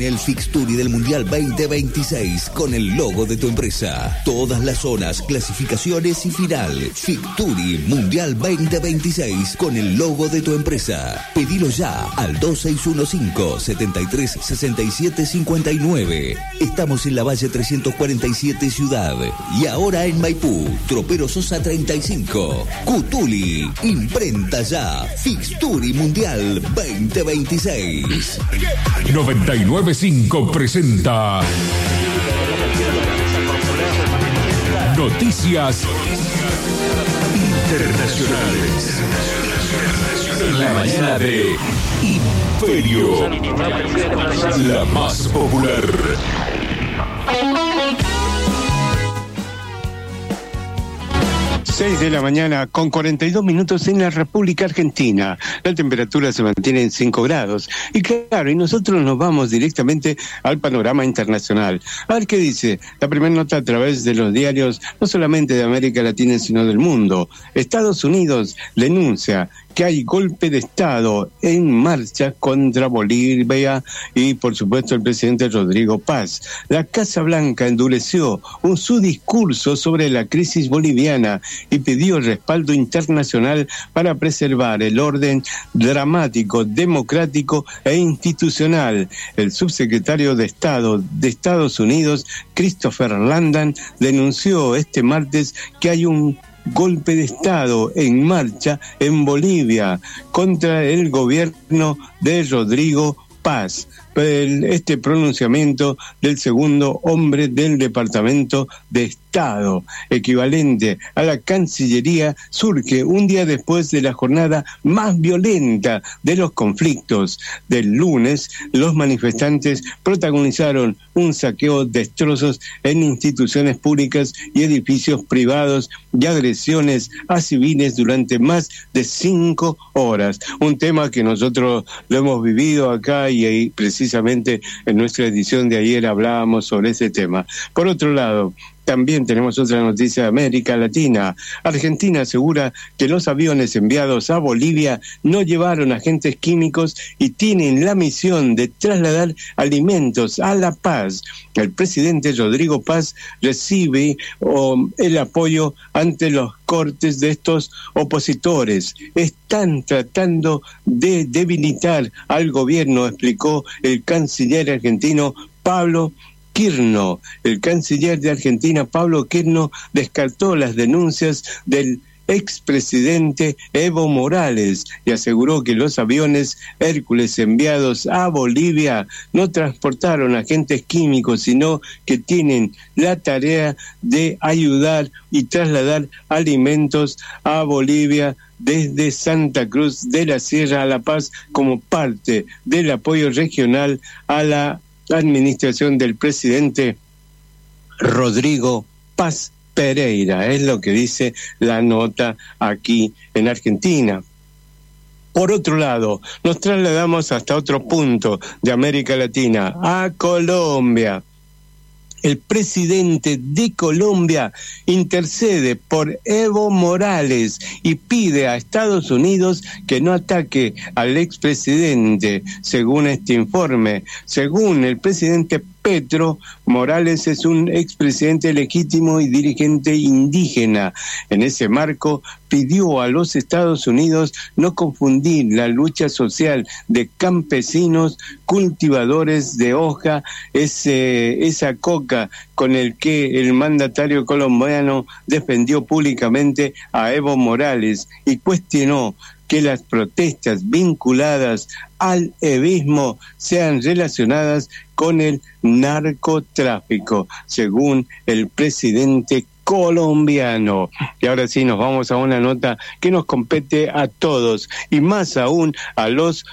Viene el Fixturi del Mundial 2026 con el logo de tu empresa. Todas las zonas, clasificaciones y final. Fixturi Mundial 2026 con el logo de tu empresa. Pedilo ya al 2615-736759. Estamos en la Valle 347 Ciudad. Y ahora en Maipú, Tropero Sosa 35. Cutuli, imprenta ya. Fixturi Mundial 2026. 995 presenta Noticias Internacionales. La mañana de Imperio, la más popular. 6 de la mañana con 42 minutos en la República Argentina. La temperatura se mantiene en 5 grados. Y claro, y nosotros nos vamos directamente al panorama internacional. A ver qué dice la primera nota a través de los diarios, no solamente de América Latina, sino del mundo. Estados Unidos denuncia que hay golpe de Estado en marcha contra Bolivia y, por supuesto, el presidente Rodrigo Paz. La Casa Blanca endureció su discurso sobre la crisis boliviana y pidió respaldo internacional para preservar el orden dramático, democrático e institucional. El subsecretario de Estado de Estados Unidos, Christopher Landon, denunció este martes que hay un golpe de Estado en marcha en Bolivia contra el gobierno de Rodrigo Paz. Este pronunciamiento del segundo hombre del Departamento de Estado, equivalente a la Cancillería, surge un día después de la jornada más violenta de los conflictos. Del lunes, los manifestantes protagonizaron un saqueo, destrozos en instituciones públicas y edificios privados y agresiones a civiles durante más de 5 horas. Un tema que nosotros lo hemos vivido acá y precisamente en nuestra edición de ayer hablábamos sobre ese tema. Por otro lado, también tenemos otra noticia de América Latina. Argentina asegura que los aviones enviados a Bolivia no llevaron agentes químicos y tienen la misión de trasladar alimentos a La Paz. El presidente Rodrigo Paz recibe el apoyo ante los cortes de estos opositores. Están tratando de debilitar al gobierno, explicó el canciller argentino Pablo Quirno. El canciller de Argentina, Pablo Quirno, descartó las denuncias del expresidente Evo Morales y aseguró que los aviones Hércules enviados a Bolivia no transportaron agentes químicos, sino que tienen la tarea de ayudar y trasladar alimentos a Bolivia desde Santa Cruz de la Sierra a La Paz como parte del apoyo regional a la administración del presidente Rodrigo Paz Pereira. Es lo que dice la nota aquí en Argentina. Por otro lado, nos trasladamos hasta otro punto de América Latina, a Colombia. El presidente de Colombia intercede por Evo Morales y pide a Estados Unidos que no ataque al expresidente, según este informe. Según el presidente Petro, Morales es un expresidente legítimo y dirigente indígena. En ese marco, pidió a los Estados Unidos no confundir la lucha social de campesinos, cultivadores de hoja, esa coca con el que el mandatario colombiano defendió públicamente a Evo Morales y cuestionó que las protestas vinculadas al evismo sean relacionadas con el narcotráfico, según el presidente colombiano. Y ahora sí nos vamos a una nota que nos compete a todos y más aún a los